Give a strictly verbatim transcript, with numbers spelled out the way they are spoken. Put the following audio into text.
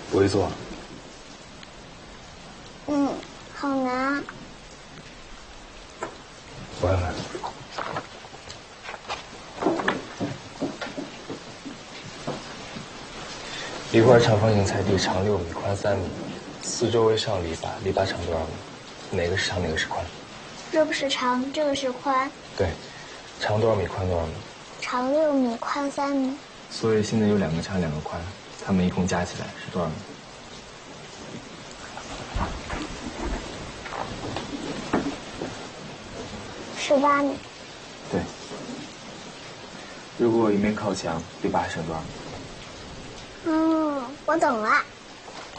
不会做。 嗯，好难。 我看看。一块长方形菜地，长六米，宽三米，四周围上篱笆，篱笆长多少米？哪个是长，哪个是宽？ 这不是长，这个是宽。 对，长多少米，宽多少米？ 长六米，宽三米。 所以现在有两个长，两个宽，它们一共加起来是多少米？ 十八米。 对。如果一面靠墙，篱笆还剩多少米？ 嗯，我懂了。